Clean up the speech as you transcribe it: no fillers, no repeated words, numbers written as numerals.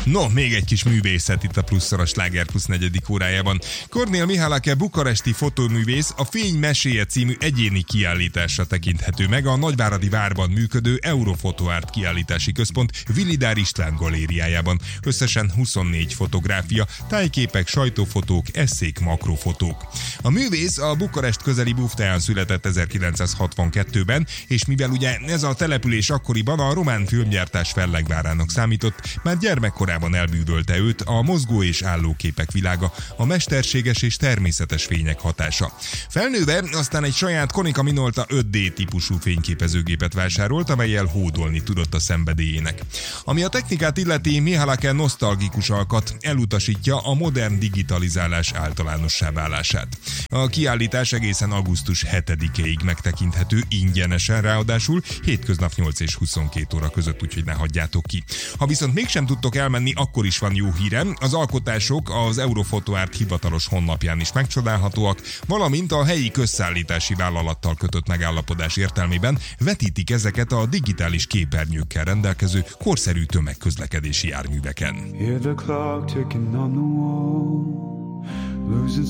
No, még egy kis művészet itt a Plusszor a Sláger Plusz 4. órájában. Kornél Mihálake bukaresti fotóművész a Fény meséje című egyéni kiállításra tekinthető meg a Nagyváradi Várban működő Eurofoto Art kiállítási központ Vilidár István galériájában. Összesen 24 fotográfia, tájképek, sajtófotók, esszék, makrofotók. A művész a Bukarest közeli Bufteán született 1962-ben, és mivel ugye ez a település akkoriban a román filmgyártás fellegvárának számított, már gyermekkorában elbűvölte őt a mozgó és állóképek világa, a mesterséges és természetes fények hatása. Felnőve aztán egy saját Konica Minolta 5D típusú fényképezőgépet vásárolt, amellyel hódolni tudott a szenvedélyének. Ami a technikát illeti, Mihálake nosztalgikus alkat, elutasítja a modern digitalizálás általánossá válását. A kiállítás egészen augusztus 7-ig megtekinthető ingyenesen, ráadásul hétköznap 8 és 22 óra között, úgyhogy ne hagyjátok ki. Ha viszont mégsem tudtok elmenni, akkor is van jó hírem. Az alkotások az Eurofoto Art hivatalos honlapján is megcsodálhatóak, valamint a helyi közszállítási vállalattal kötött megállapodás értelmében vetítik ezeket a digitális képernyőkkel rendelkező korszerű tömegközlekedési járműveken. Hear the clock ticking on the wall, losing